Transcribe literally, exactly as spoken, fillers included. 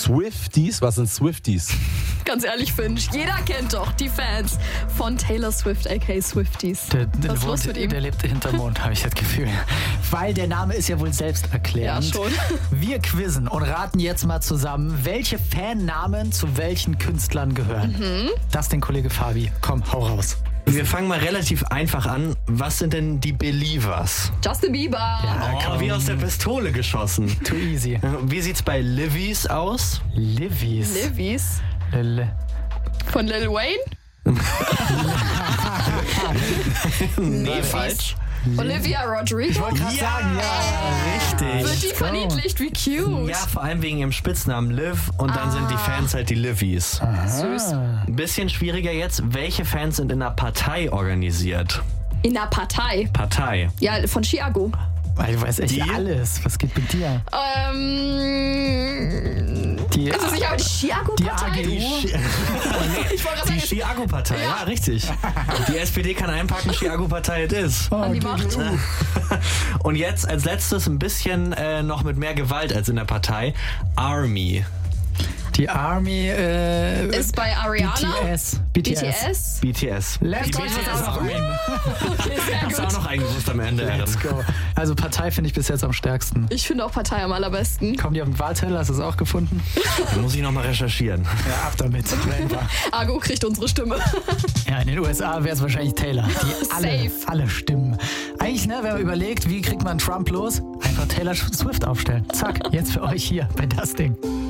Swifties? Was sind Swifties? Ganz ehrlich, Finch, jeder kennt doch die Fans von Taylor Swift, aka Swifties. Der, der, Was ist los mit ihm? Der lebt hinterm Mond, habe ich das Gefühl. Weil der Name ist ja wohl selbst erklärend. Ja, schon. Wir quizzen und raten jetzt mal zusammen, welche Fannamen zu welchen Künstlern gehören. Mhm. Das den Kollege Fabi. Komm, hau raus. Wir fangen mal relativ einfach an. Was sind denn die Believers? Justin Bieber. Ja, Oh, wie aus der Pistole geschossen. Too easy. Wie sieht's bei Livies aus? Livies. Livies. Lil- Von Lil Wayne. Nee, falsch. Olivia Rodrigo. Ich wollte gerade sagen, ja, richtig. Wird die verniedlicht, wie cute. Ja, vor allem wegen ihrem Spitznamen Liv und dann sind die Fans halt die Livies. Süß. Ein bisschen schwieriger jetzt. Welche Fans sind in einer Partei organisiert? In der Partei. Partei. Ja, von Chiago. Weil du weißt echt Die? alles. Was geht mit dir? Ähm. Die, Ist das nicht aber die die Chiago-Partei? A G U? Ich wollte gerade Die sagen, Chiago-Partei, ja. richtig. Die S P D kann einpacken, Chiago-Partei es ist. an die Macht. Und jetzt als letztes ein bisschen äh, noch mit mehr Gewalt als in der Partei. Army. Die Army äh, Ist bei Ariana. B T S. B T S. B T S. Let's Die go. B T S auch ein. Okay, sehr Hast du auch gut. noch eingewusst am Ende, Let's Erin. go. Also Partei finde ich bis jetzt am stärksten. Ich finde auch Partei am allerbesten. Kommen die auf den Wahlteller? Hast du es auch gefunden? Da muss ich nochmal recherchieren. Ja, ab damit. Argo kriegt unsere Stimme. Ja, in den U S A wäre es wahrscheinlich Taylor. Die alle, Safe. alle Stimmen. Eigentlich, ne, wenn man überlegt, wie kriegt man Trump los? Einfach Taylor Swift aufstellen. Zack, jetzt für euch hier bei Das Ding.